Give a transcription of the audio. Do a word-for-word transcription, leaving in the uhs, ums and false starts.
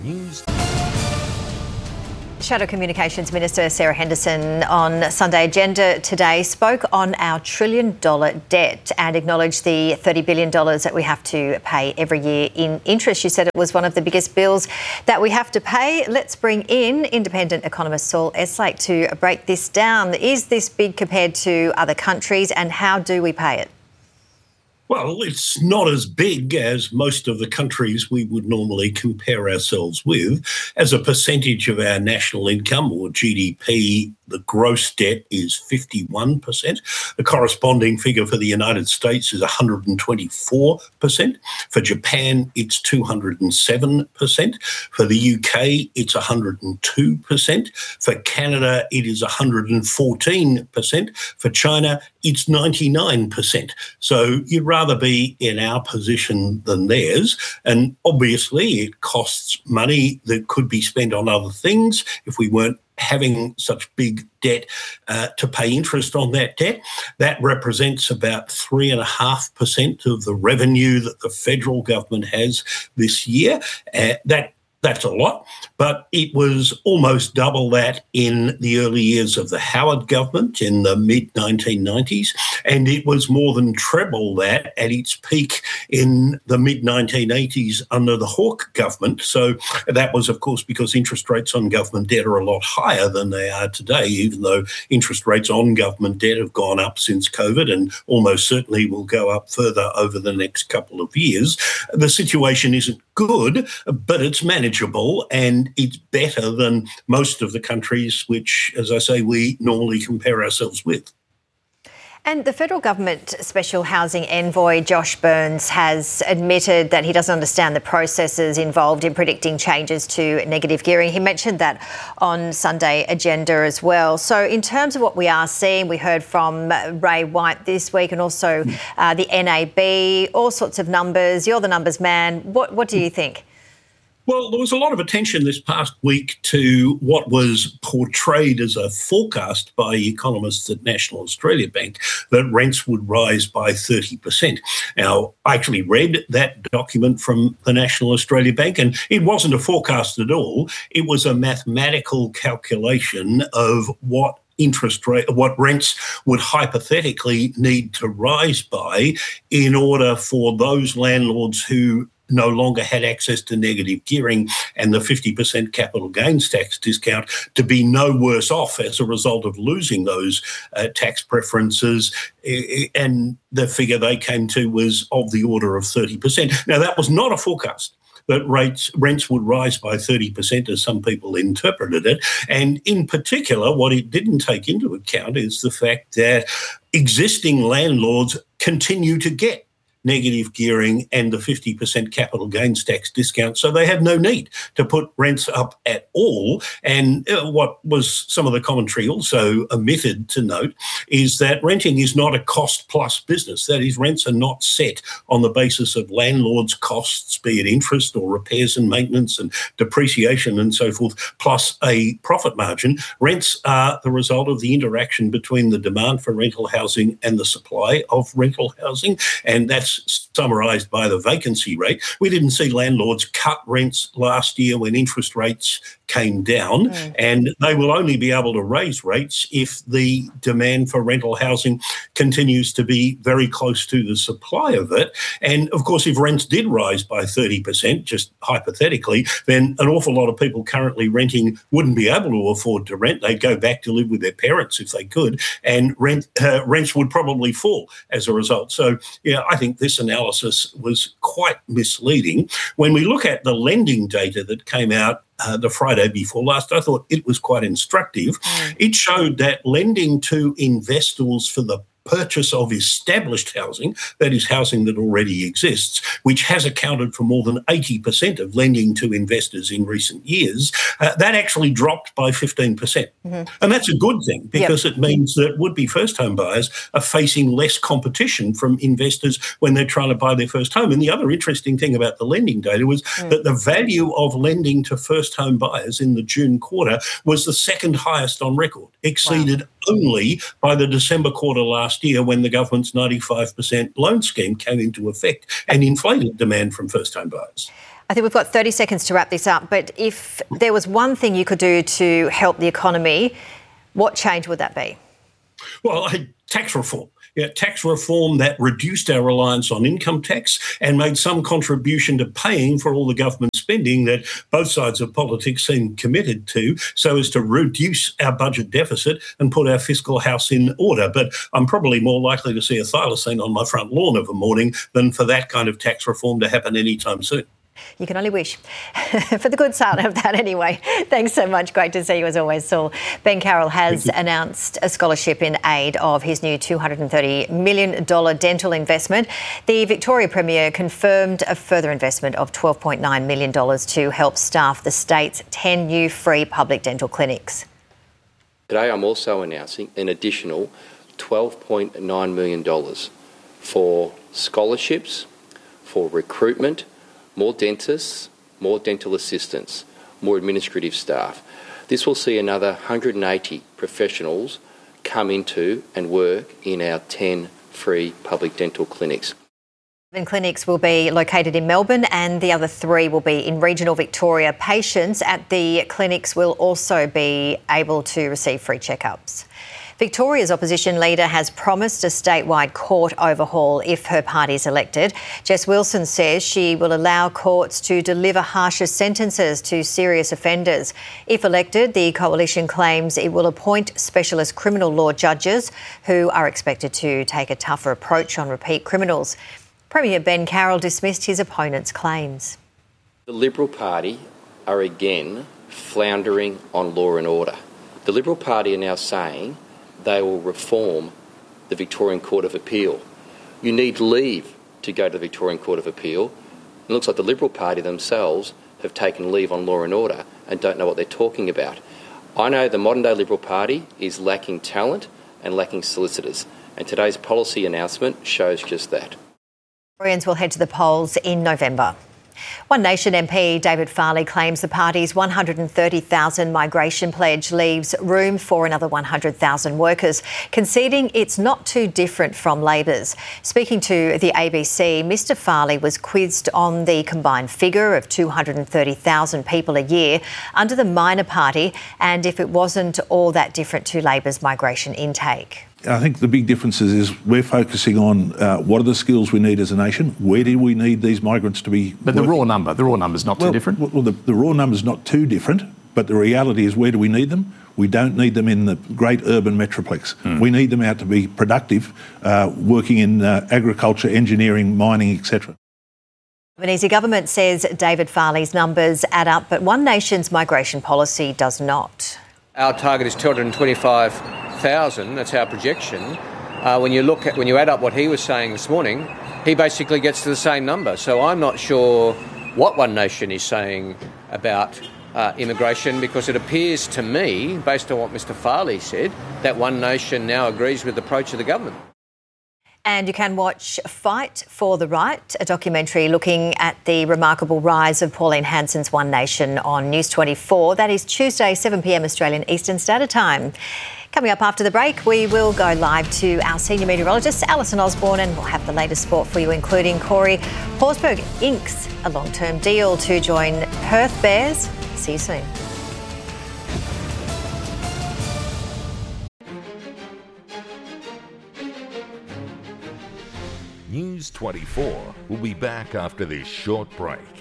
News. Shadow Communications Minister Sarah Henderson on Sunday Agenda today spoke on our trillion dollar debt and acknowledged the thirty billion dollars that we have to pay every year in interest. She said it was one of the biggest bills that we have to pay. Let's bring in independent economist Saul Eslake to break this down. Is this big compared to other countries, and how do we pay it? Well, it's not as big as most of the countries we would normally compare ourselves with. As a percentage of our national income or G D P, the gross debt is fifty-one percent. The corresponding figure for the United States is one hundred twenty-four percent. For Japan, it's two hundred seven percent. For the U K, it's one hundred two percent. For Canada, it is one hundred fourteen percent. For China, it's ninety-nine percent. So you'd rather be in our position than theirs. And obviously, it costs money that could be spent on other things if we weren't having such big debt uh, to pay interest on that debt. That represents about three point five percent of the revenue that the federal government has this year. Uh, that That's a lot, but it was almost double that in the early years of the Howard government in the mid nineteen nineties, and it was more than treble that at its peak in the mid nineteen eighties under the Hawke government. So that was, of course, because interest rates on government debt are a lot higher than they are today, even though interest rates on government debt have gone up since COVID and almost certainly will go up further over the next couple of years. The situation isn't good, but it's manageable, and it's better than most of the countries which, as I say, we normally compare ourselves with. And the federal government special housing envoy, Josh Burns, has admitted that he doesn't understand the processes involved in predicting changes to negative gearing. He mentioned that on Sunday Agenda as well. So in terms of what we are seeing, we heard from Ray White this week and also uh, the N A B, all sorts of numbers. You're the numbers man. What, what do you think? Well, there was a lot of attention this past week to what was portrayed as a forecast by economists at National Australia Bank that rents would rise by thirty percent. Now, I actually read that document from the National Australia Bank, and it wasn't a forecast at all. It was a mathematical calculation of what interest rate, what rents would hypothetically need to rise by in order for those landlords who no longer had access to negative gearing and the fifty percent capital gains tax discount to be no worse off as a result of losing those uh, tax preferences. And the figure they came to was of the order of thirty percent. Now, that was not a forecast that rates rents would rise by thirty percent, as some people interpreted it. And in particular, what it didn't take into account is the fact that existing landlords continue to get negative gearing and the fifty percent capital gains tax discount. So they have no need to put rents up at all. And what was some of the commentary also omitted to note is that renting is not a cost plus business. That is, rents are not set on the basis of landlords' costs, be it interest or repairs and maintenance and depreciation and so forth, plus a profit margin. Rents are the result of the interaction between the demand for rental housing and the supply of rental housing. And that's summarised by the vacancy rate. We didn't see landlords cut rents last year when interest rates came down, mm. and they will only be able to raise rates if the demand for rental housing continues to be very close to the supply of it. And of course, if rents did rise by thirty percent, just hypothetically, then an awful lot of people currently renting wouldn't be able to afford to rent. They'd go back to live with their parents if they could, and rent uh, rents would probably fall as a result. So, yeah, I think this analysis was quite misleading. When we look at the lending data that came out Uh, the Friday before last, I thought it was quite instructive. Mm. It showed that lending to investors for the purchase of established housing, that is housing that already exists, which has accounted for more than eighty percent of lending to investors in recent years, uh, that actually dropped by fifteen percent. Mm-hmm. And that's a good thing because yep. it means that would-be first-home buyers are facing less competition from investors when they're trying to buy their first home. And the other interesting thing about the lending data was mm. that the value of lending to first-home buyers in the June quarter was the second highest on record, exceeded wow. only by the December quarter last year when the government's ninety-five percent loan scheme came into effect and inflated demand from first-home buyers. I think we've got thirty seconds to wrap this up, but if there was one thing you could do to help the economy, what change would that be? Well, tax reform. Yeah, tax reform that reduced our reliance on income tax and made some contribution to paying for all the government spending that both sides of politics seem committed to, so as to reduce our budget deficit and put our fiscal house in order. But I'm probably more likely to see a thylacine on my front lawn of a morning than for that kind of tax reform to happen anytime soon. You can only wish. For the good side of that anyway. Thanks so much. Great to see you as always, Saul. Ben Carroll has announced a scholarship in aid of his new two hundred thirty million dollars dental investment. The Victoria Premier confirmed a further investment of twelve point nine million dollars to help staff the state's ten new free public dental clinics. Today I'm also announcing an additional twelve point nine million dollars for scholarships, for recruitment, more dentists, more dental assistants, more administrative staff. This will see another one hundred eighty professionals come into and work in our ten free public dental clinics. Seven clinics will be located in Melbourne and the other three will be in regional Victoria. Patients at the clinics will also be able to receive free checkups. Victoria's opposition leader has promised a statewide court overhaul if her party is elected. Jess Wilson says she will allow courts to deliver harsher sentences to serious offenders. If elected, the coalition claims it will appoint specialist criminal law judges who are expected to take a tougher approach on repeat criminals. Premier Ben Carroll dismissed his opponent's claims. The Liberal Party are again floundering on law and order. The Liberal Party are now saying they will reform the Victorian Court of Appeal. You need leave to go to the Victorian Court of Appeal. It looks like the Liberal Party themselves have taken leave on law and order and don't know what they're talking about. I know the modern-day Liberal Party is lacking talent and lacking solicitors, and today's policy announcement shows just that. Victorians will head to the polls in November. One Nation M P David Farley claims the party's one hundred thirty thousand migration pledge leaves room for another one hundred thousand workers, conceding it's not too different from Labor's. Speaking to the A B C, Mr Farley was quizzed on the combined figure of two hundred thirty thousand people a year under the minor party and if it wasn't all that different to Labor's migration intake. I think the big difference is we're focusing on uh, what are the skills we need as a nation, where do we need these migrants to be But working? the raw number, the raw number's not well, too different? Well, the, the raw number's not too different, but the reality is where do we need them? We don't need them in the great urban metroplex. Mm. We need them out to be productive, uh, working in uh, agriculture, engineering, mining, et cetera. The Albanese government says David Farley's numbers add up, but One Nation's migration policy does not. Our target is two hundred twenty-five thousand, that's our projection. Uh, when you look at, when you add up what he was saying this morning, he basically gets to the same number. So I'm not sure what One Nation is saying about uh, immigration, because it appears to me, based on what Mr Farley said, that One Nation now agrees with the approach of the government. And you can watch Fight for the Right, a documentary looking at the remarkable rise of Pauline Hanson's One Nation on News twenty-four. That is Tuesday, seven p m Australian Eastern Standard Time. Coming up after the break, we will go live to our senior meteorologist, Alison Osborne, and we'll have the latest sport for you, including Corey Horsburgh inks a long-term deal to join Perth Bears. See you soon. News twenty-four will be back after this short break.